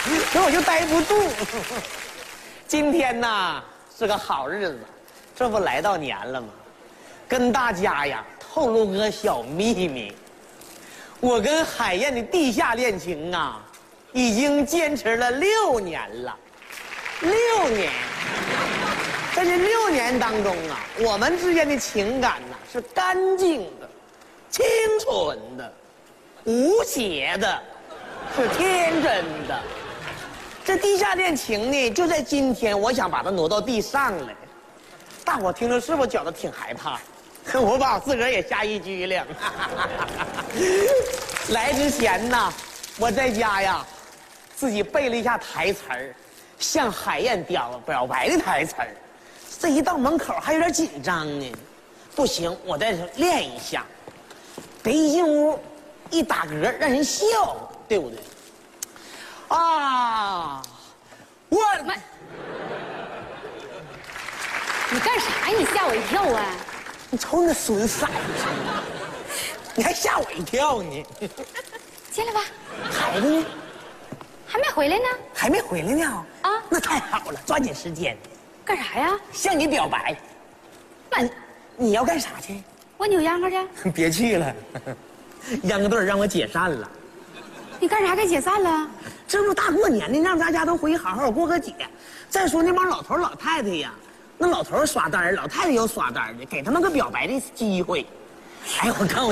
所以我就待不住。今天呐是个好日子，这不来到年了吗？跟大家呀透露个小秘密，我跟海燕的地下恋情啊，已经坚持了6年了。6年，在这6年当中啊，我们之间的情感呐是干净的、清纯的、无邪的，是天真的。这地下恋情呢，就在今天，我想把它挪到地上来。大伙听着是不是觉得挺害怕？我把我自个儿也吓一激灵。来之前呢，我在家呀，自己背了一下台词儿，向海燕表白的台词儿。这一到门口还有点紧张呢，不行，我再练一下。别一进屋，一打嗝让人笑，对不对？啊，我妈，你干啥呀？你吓我一跳啊！ 你瞅你那损色，你还吓我一跳呢。 进来吧。 孩子呢？ 还没回来呢。 还没回来呢。 啊， 那太好了，抓紧时间。 干啥呀？ 向你表白。你要干啥去？ 我扭秧歌去。 别去了，秧歌队让我解散了。 你干啥给解散了？ 这不大过年的，让大家都回去好好过个节。再说那帮老头老太太呀，那老头耍单，老太太有耍单的，给他们个表白的机会。哎，我告诉你。